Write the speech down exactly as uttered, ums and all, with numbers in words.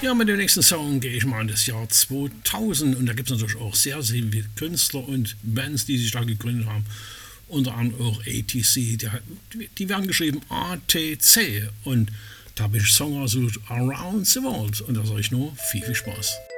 Ja, mit dem nächsten Song gehe ich mal in das Jahr zweitausend und da gibt es natürlich auch sehr, sehr viele Künstler und Bands, die sich da gegründet haben. Unter anderem auch A T C, die, die werden geschrieben A T C und da habe ich Song ausgesucht Around the World und da sage ich nur viel, viel Spaß.